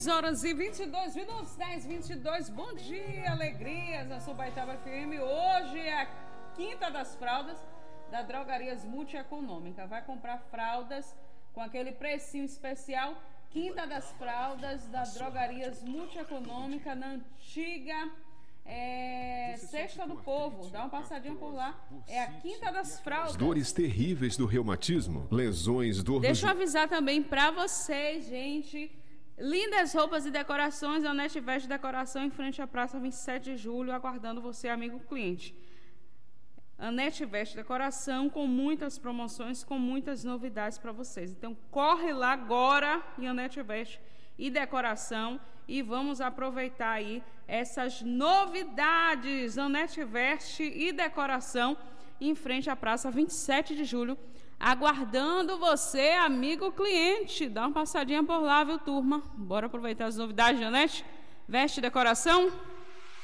Horas e 22 minutos, 10h22. Bom dia, alegrias, a Subaitaba FM. Hoje é a quinta das fraldas da Drogarias Multieconômica. Vai comprar fraldas com aquele precinho especial. Quinta das fraldas da Drogarias Multieconômica, na antiga Sexta do Povo. Dá uma passadinha por lá. É a quinta das fraldas. Dores terríveis do reumatismo, lesões, dor. Deixa eu avisar também pra vocês, gente. Lindas roupas e decorações, a Net Veste Decoração em frente à Praça 27 de Julho, aguardando você, amigo cliente. A Net Veste Decoração com muitas promoções, com muitas novidades para vocês. Então, corre lá agora em a Net Veste e Decoração e vamos aproveitar aí essas novidades. A Net Veste e Decoração em frente à Praça 27 de Julho, aguardando você, amigo cliente. Dá uma passadinha por lá, viu, turma? Bora aproveitar as novidades, Janete? Veste Decoração.